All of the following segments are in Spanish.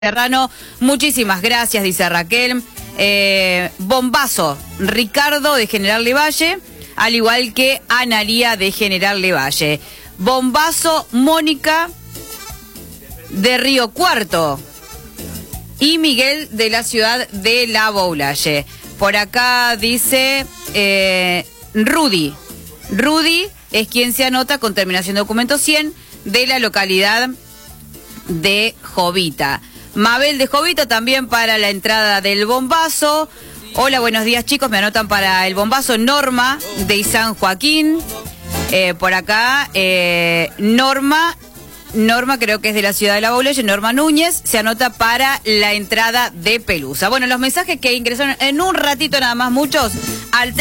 Serrano, muchísimas gracias, dice Raquel. Bombazo, Ricardo de General Lavalle, al igual que Analía de General Lavalle. Bombazo, Mónica de Río Cuarto y Miguel de la ciudad de La Boulaye. Por acá dice Rudy. Rudy es quien se anota con terminación de documento 100 de la localidad de Jovita. Mabel de Jovita también para la entrada del bombazo. Hola, buenos días chicos, me anotan para el bombazo Norma de San Joaquín. Por acá Norma creo que es de la ciudad de La Boulaye, Norma Núñez, se anota para la entrada de Pelusa. Bueno, los mensajes que ingresaron en un ratito nada más, muchos, al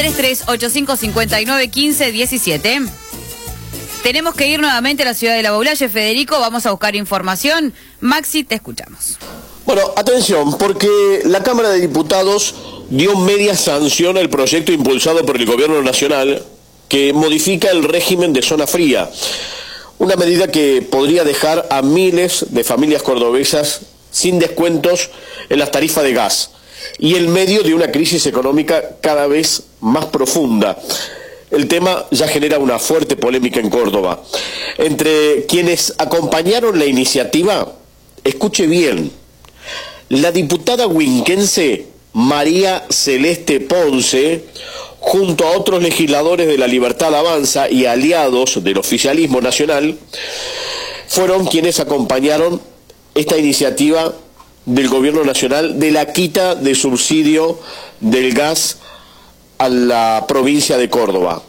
3385591517. Tenemos que ir nuevamente a la ciudad de La Boulaye, Federico, vamos a buscar información. Maxi, te escuchamos. Bueno, atención, porque la Cámara de Diputados dio media sanción al proyecto impulsado por el Gobierno Nacional que modifica el régimen de zona fría. Una medida que podría dejar a miles de familias cordobesas sin descuentos en las tarifas de gas y en medio de una crisis económica cada vez más profunda. El tema ya genera una fuerte polémica en Córdoba. Entre quienes acompañaron la iniciativa, escuche bien, la diputada huinquense María Celeste Ponce, junto a otros legisladores de La Libertad Avanza y aliados del oficialismo nacional, fueron quienes acompañaron esta iniciativa del Gobierno Nacional de la quita de subsidio del gas a la provincia de Córdoba.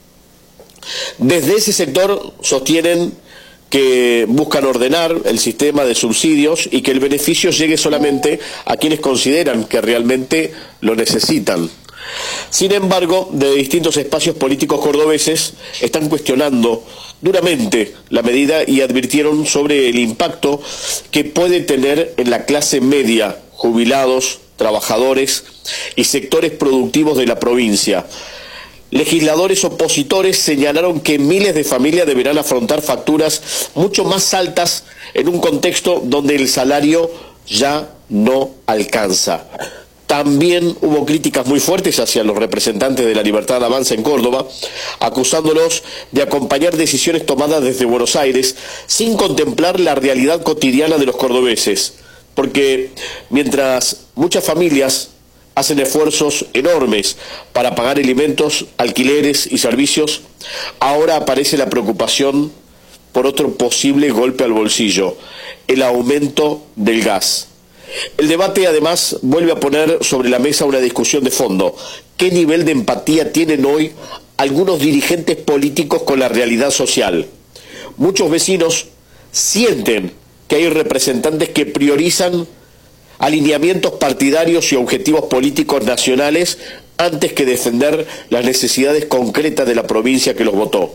Desde ese sector sostienen que buscan ordenar el sistema de subsidios y que el beneficio llegue solamente a quienes consideran que realmente lo necesitan. Sin embargo, de distintos espacios políticos cordobeses están cuestionando duramente la medida y advirtieron sobre el impacto que puede tener en la clase media, jubilados, trabajadores y sectores productivos de la provincia. Legisladores opositores señalaron que miles de familias deberán afrontar facturas mucho más altas en un contexto donde el salario ya no alcanza. También hubo críticas muy fuertes hacia los representantes de La Libertad Avanza en Córdoba, acusándolos de acompañar decisiones tomadas desde Buenos Aires sin contemplar la realidad cotidiana de los cordobeses. Porque mientras muchas familias hacen esfuerzos enormes para pagar alimentos, alquileres y servicios, ahora aparece la preocupación por otro posible golpe al bolsillo, el aumento del gas. El debate además vuelve a poner sobre la mesa una discusión de fondo. ¿Qué nivel de empatía tienen hoy algunos dirigentes políticos con la realidad social? Muchos vecinos sienten que hay representantes que priorizan alineamientos partidarios y objetivos políticos nacionales antes que defender las necesidades concretas de la provincia que los votó.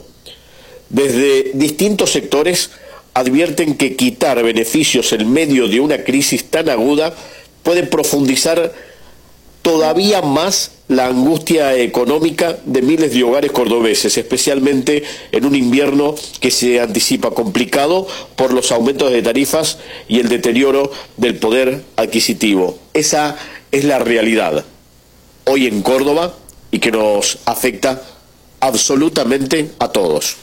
Desde distintos sectores advierten que quitar beneficios en medio de una crisis tan aguda puede profundizar todavía más la angustia económica de miles de hogares cordobeses, especialmente en un invierno que se anticipa complicado por los aumentos de tarifas y el deterioro del poder adquisitivo. Esa es la realidad hoy en Córdoba y que nos afecta absolutamente a todos.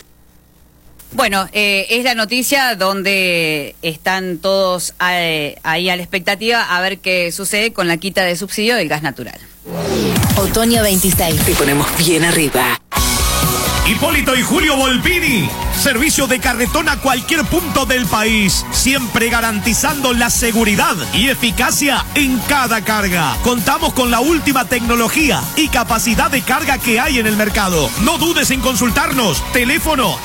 Bueno, es la noticia donde están todos ahí a la expectativa a ver qué sucede con la quita de subsidio del gas natural. Otoño 26. Te ponemos bien arriba. Hipólito y Julio Volpini, servicio de carretón a cualquier punto del país, siempre garantizando la seguridad y eficacia en cada carga. Contamos con la última tecnología y capacidad de carga que hay en el mercado. No dudes en consultarnos. Teléfono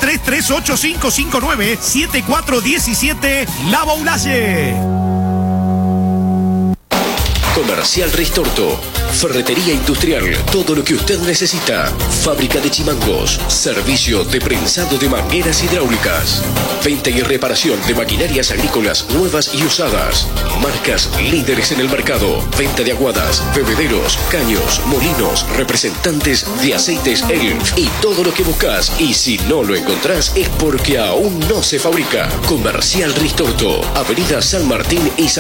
338559-7417, La Boulaye. Comercial Ristorto. Ferretería industrial, todo lo que usted necesita. Fábrica de chimangos. Servicio de prensado de mangueras hidráulicas. Venta y reparación de maquinarias agrícolas nuevas y usadas. Marcas líderes en el mercado. Venta de aguadas, bebederos, caños, molinos, representantes de aceites ELF y todo lo que buscas. Y si no lo encontrás es porque aún no se fabrica. Comercial Ristorto. Avenida San Martín y